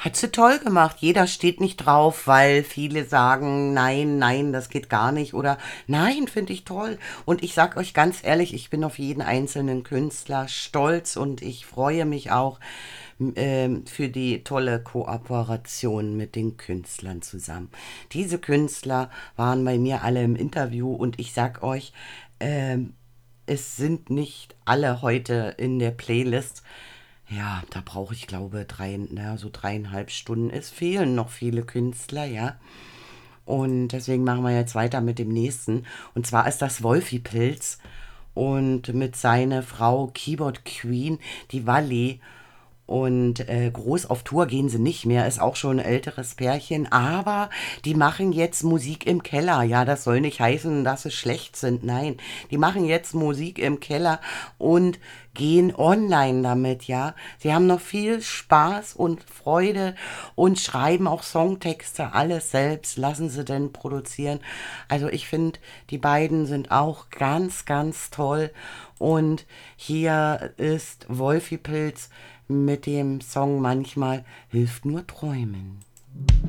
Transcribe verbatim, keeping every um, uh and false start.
Hat sie toll gemacht. Jeder steht nicht drauf, weil viele sagen, nein, nein, das geht gar nicht. Oder nein, finde ich toll. Und ich sag euch ganz ehrlich, ich bin auf jeden einzelnen Künstler stolz und ich freue mich auch ähm, für die tolle Kooperation mit den Künstlern zusammen. Diese Künstler waren bei mir alle im Interview und ich sag euch, ähm, es sind nicht alle heute in der Playlist. Ja, da brauche ich, glaube, drei, na, so dreieinhalb Stunden. Es fehlen noch viele Künstler, ja. Und deswegen machen wir jetzt weiter mit dem nächsten. Und zwar ist das Wolfi Pilz und mit seiner Frau Keyboard Queen, die Wally. Und äh, groß auf Tour gehen sie nicht mehr, ist auch schon ein älteres Pärchen, aber die machen jetzt Musik im Keller. Ja, das soll nicht heißen, dass sie schlecht sind. Nein, die machen jetzt Musik im Keller und gehen online damit, ja. Sie haben noch viel Spaß und Freude und schreiben auch Songtexte, alles selbst, lassen sie denn produzieren. Also ich finde, die beiden sind auch ganz, ganz toll. Und hier ist Wolfi Pilz mit dem Song Manchmal hilft nur träumen.